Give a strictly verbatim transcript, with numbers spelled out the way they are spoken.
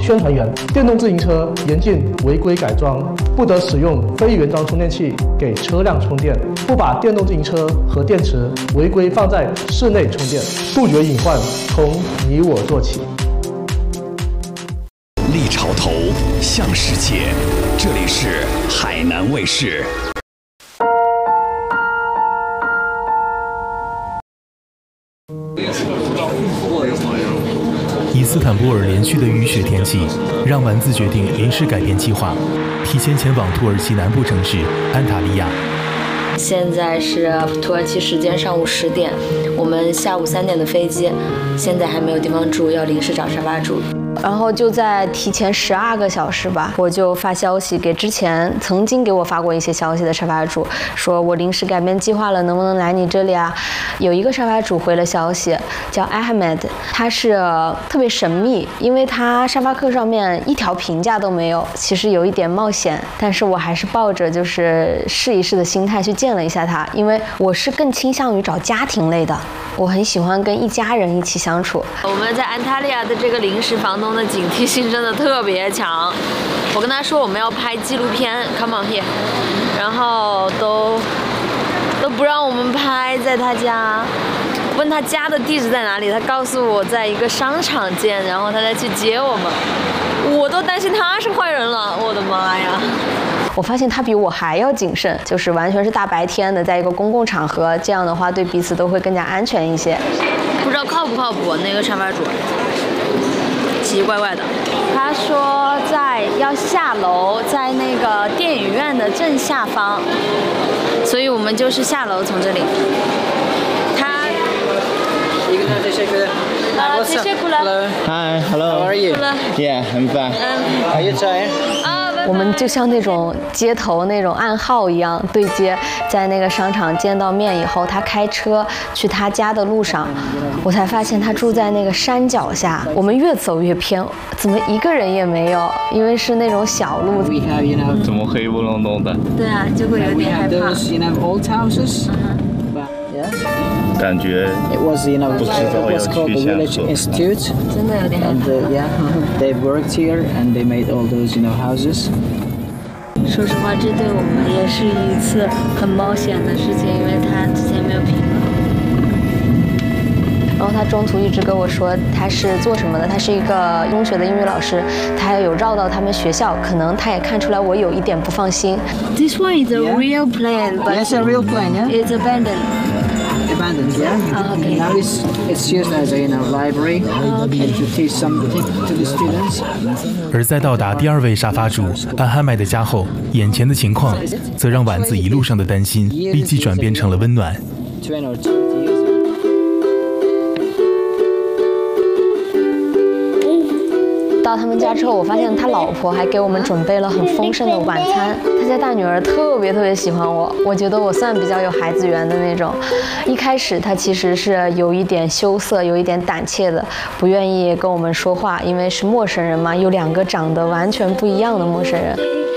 宣传员，电动自行车严禁违规改装，不得使用非原装充电器给车辆充电，不把电动自行车和电池违规放在室内充电，杜绝隐患，从你我做起。 立潮头，向世界，这里是海南卫视。 伊斯坦布尔连续的雨雪天气，让丸子决定临时改变计划，提前前往土耳其南部城市安塔利亚。 现在是土耳其时间上午十点，我们下午三点的飞机，现在还没有地方住，要临时找沙发住。然后就在提前十二个小时吧，我就发消息给之前曾经给我发过一些消息的沙发主，说我临时改变计划了，能不能来你这里啊？有一个沙发主回了消息，叫 Ahmed， 他是特别神秘，因为他沙发客上面一条评价都没有，其实有一点冒险，但是我还是抱着就是试一试的心态去见了一下他，因为我是更倾向于找家庭类的，我很喜欢跟一家人一起相处。我们在安塔利亚的这个临时房东的警惕性真的特别强，我跟他说我们要拍纪录片 ，come on here， 然后都都不让我们拍在他家，问他家的地址在哪里，他告诉我在一个商场见，然后他再去接我们，我都担心他是坏人了，我的妈呀！我发现他比我还要谨慎，就是完全是大白天的，在一个公共场合，这样的话对彼此都会更加安全一些。不知道靠不靠谱，那个沙发主奇奇怪怪的。他说在要下楼，在那个电影院的正下方，所以我们就是下楼从这里。他。Uh, Hello. Hi, hello. How are you? Yeah, I'm fine. Um, are you tired? 我们就像那种街头那种暗号一样对接，在那个商场见到面以后，他开车去他家的路上，我才发现他住在那个山脚下。我们越走越偏，怎么一个人也没有？因为是那种小路。 怎么黑不隆咚的？ 对啊，就会有点害怕。 感觉 It was, you know, it was called the Village Institute. 真的有点害怕。 And uh, yeah, they worked here and they made all those, you know, houses. 说实话，这对我们也是一次很冒险的事情，因为他之前没有评论。然后他中途一直跟我说他是做什么的，他是一个中学的英语老师，他还有绕到他们学校，可能他也看出来我有一点不放心。This one is a Yeah. real plane, but Yes, a real plane, yeah. it's abandoned. Abandoned, yeah. Oh, okay. And now it's it's used as a, you know, library Okay. to teach something to the students. 而在到达第二位沙发主安哈迈的家后，眼前的情况则让丸子一路上的担心立即转变成了温暖。到他们家之后，我发现他老婆还给我们准备了很丰盛的晚餐。他家大女儿特别特别喜欢我，我觉得我算比较有孩子缘的那种。一开始他其实是有一点羞涩，有一点胆怯的，不愿意跟我们说话，因为是陌生人嘛，有两个长得完全不一样的陌生人。